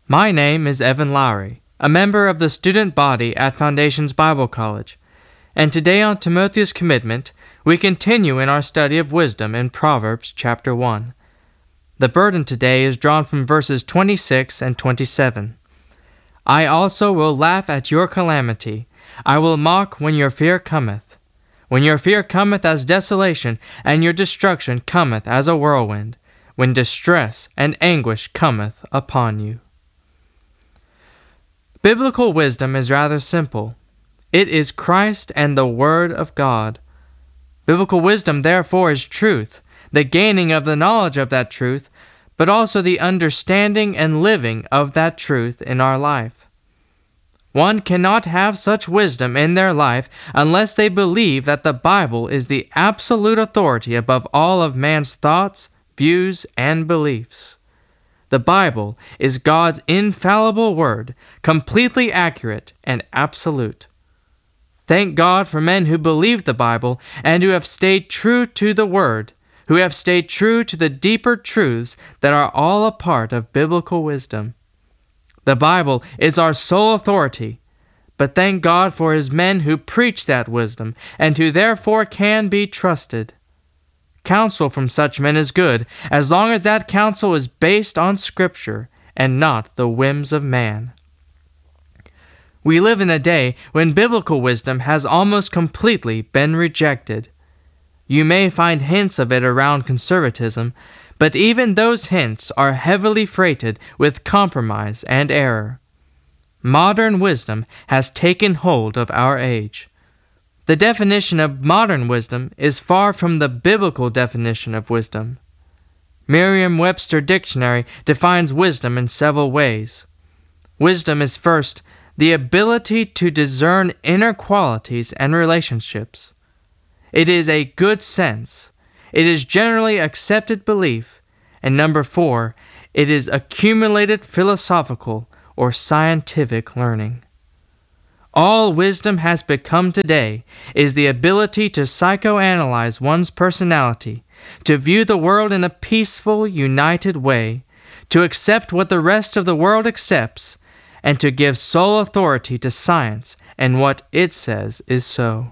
My name is Evan Lowry, a member of the student body at Foundations Bible College, and today on Timotheus Commitment, we continue in our study of wisdom in Proverbs chapter 1. The burden today is drawn from verses 26 and 27. I also will laugh at your calamity. I will mock when your fear cometh. When your fear cometh as desolation, and your destruction cometh as a whirlwind, when distress and anguish cometh upon you. Biblical wisdom is rather simple. It is Christ and the Word of God. Biblical wisdom, therefore, is truth, the gaining of the knowledge of that truth, but also the understanding and living of that truth in our life. One cannot have such wisdom in their life unless they believe that the Bible is the absolute authority above all of man's thoughts, views, and beliefs. The Bible is God's infallible word, completely accurate and absolute. Thank God for men who believe the Bible and who have stayed true to the Word, who have stayed true to the deeper truths that are all a part of biblical wisdom. The Bible is our sole authority, but thank God for His men who preach that wisdom and who therefore can be trusted. Counsel from such men is good, as long as that counsel is based on Scripture and not the whims of man. We live in a day when biblical wisdom has almost completely been rejected. You may find hints of it around conservatism, but even those hints are heavily freighted with compromise and error. Modern wisdom has taken hold of our age. The definition of modern wisdom is far from the biblical definition of wisdom. Merriam-Webster Dictionary defines wisdom in several ways. Wisdom is first the ability to discern inner qualities and relationships. It is a good sense. It is generally accepted belief. And number 4, it is accumulated philosophical or scientific learning. All wisdom has become today is the ability to psychoanalyze one's personality, to view the world in a peaceful, united way, to accept what the rest of the world accepts, and to give sole authority to science and what it says is so.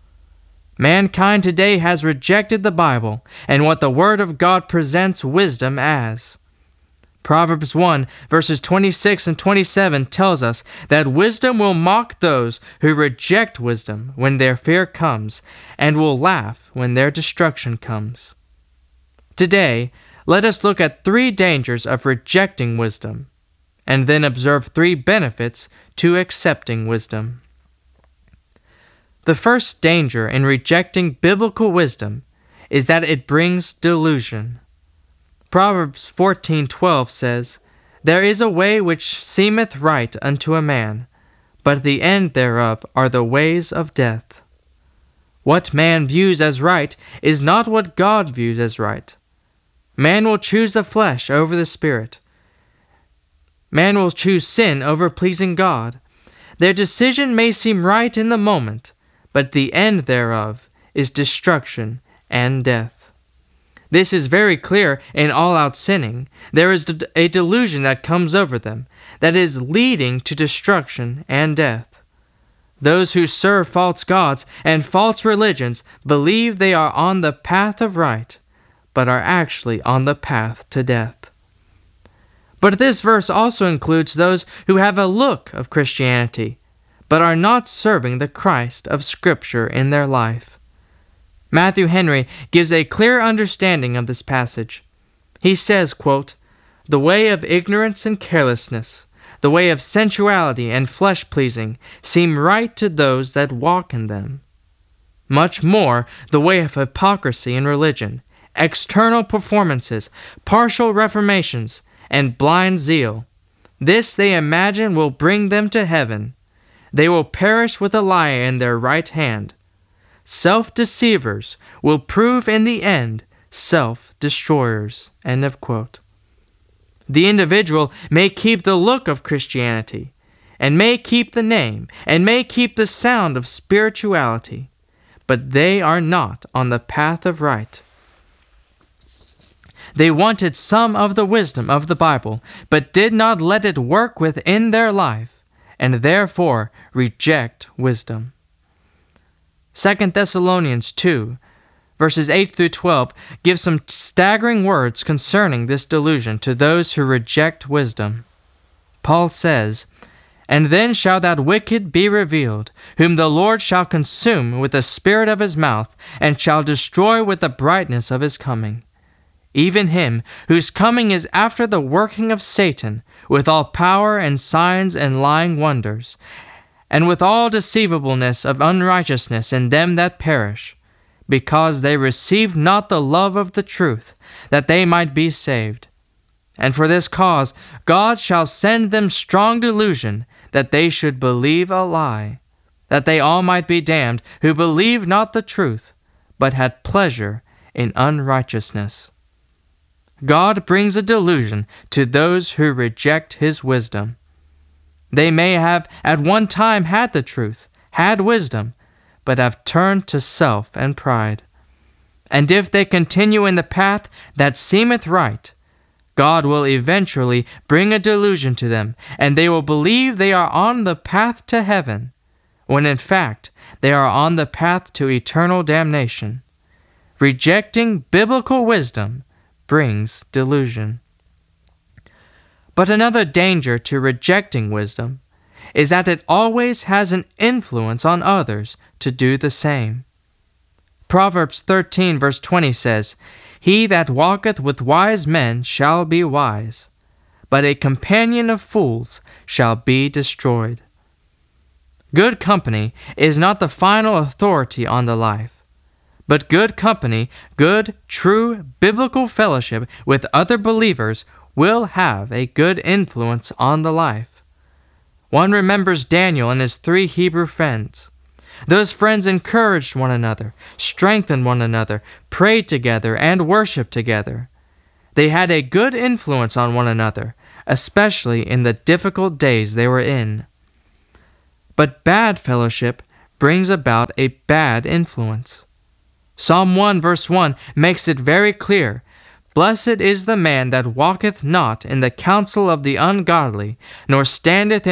Mankind today has rejected the Bible and what the Word of God presents wisdom as. Proverbs 1, verses 26 and 27 tells us that wisdom will mock those who reject wisdom when their fear comes, and will laugh when their destruction comes. Today, let us look at 3 dangers of rejecting wisdom, and then observe 3 benefits to accepting wisdom. The first danger in rejecting biblical wisdom is that it brings delusion. Proverbs 14:12 says, There is a way which seemeth right unto a man, but the end thereof are the ways of death. What man views as right is not what God views as right. Man will choose the flesh over the spirit. Man will choose sin over pleasing God. Their decision may seem right in the moment, but the end thereof is destruction and death. This is very clear in all-out sinning. There is a delusion that comes over them that is leading to destruction and death. Those who serve false gods and false religions believe they are on the path of right, but are actually on the path to death. But this verse also includes those who have a look of Christianity, but are not serving the Christ of Scripture in their life. Matthew Henry gives a clear understanding of this passage. He says, quote, The way of ignorance and carelessness, the way of sensuality and flesh-pleasing, seem right to those that walk in them. Much more, the way of hypocrisy in religion, external performances, partial reformations, and blind zeal. This they imagine will bring them to heaven. They will perish with a lyre in their right hand. Self-deceivers will prove in the end self-destroyers. End of quote. The individual may keep the look of Christianity, and may keep the name, and may keep the sound of spirituality, but they are not on the path of right. They wanted some of the wisdom of the Bible, but did not let it work within their life, and therefore reject wisdom. 2 Thessalonians 2, verses 8 through 12, give some staggering words concerning this delusion to those who reject wisdom. Paul says, "And then shall that wicked be revealed, whom the Lord shall consume with the spirit of his mouth, and shall destroy with the brightness of his coming. Even him whose coming is after the working of Satan, with all power and signs and lying wonders, and with all deceivableness of unrighteousness in them that perish, because they received not the love of the truth, that they might be saved. And for this cause God shall send them strong delusion, that they should believe a lie, that they all might be damned, who believed not the truth, but had pleasure in unrighteousness." God brings a delusion to those who reject his wisdom. They may have at one time had the truth, had wisdom, but have turned to self and pride. And if they continue in the path that seemeth right, God will eventually bring a delusion to them, and they will believe they are on the path to heaven, when in fact they are on the path to eternal damnation. Rejecting biblical wisdom brings delusion. But another danger to rejecting wisdom is that it always has an influence on others to do the same. Proverbs 13 verse 20 says, "He that walketh with wise men shall be wise, but a companion of fools shall be destroyed." Good company is not the final authority on the life, but good company, good, true, biblical fellowship with other believers will have a good influence on the life. One remembers Daniel and his 3 Hebrew friends. Those friends encouraged one another, strengthened one another, prayed together, and worshiped together. They had a good influence on one another, especially in the difficult days they were in. But bad fellowship brings about a bad influence. Psalm 1 verse 1 makes it very clear, "Blessed is the man that walketh not in the counsel of the ungodly, nor standeth in